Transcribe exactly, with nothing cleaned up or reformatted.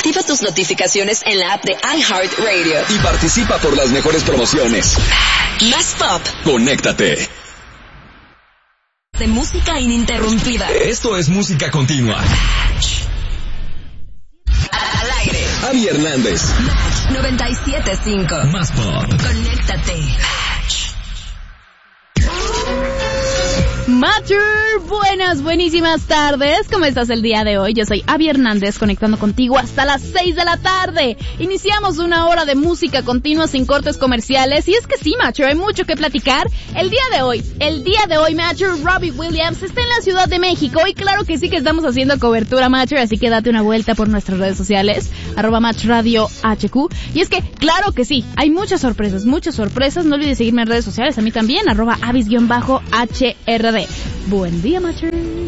Activa tus notificaciones en la app de iHeartRadio. Y participa por las mejores promociones. Más pop. Conéctate. De música ininterrumpida. Esto es música continua. Al aire. Avi Hernández. Match noventa y siete punto cinco. Más pop. Conéctate. Matcher, buenas, buenísimas tardes. ¿Cómo estás el día de hoy? Yo soy Avi Hernández, conectando contigo hasta las seis de la tarde. Iniciamos una hora de música continua sin cortes comerciales. Y es que sí, Matcher, hay mucho que platicar. El día de hoy, el día de hoy, Matcher, Robbie Williams está en la Ciudad de México. Y claro que sí que estamos haciendo cobertura, Matcher, así que date una vuelta por nuestras redes sociales, arroba Match Radio H Q. Y es que, claro que sí, hay muchas sorpresas, muchas sorpresas. No olvides seguirme en redes sociales, a mí también, arroba Avis-H R D. Buen día, Matcher.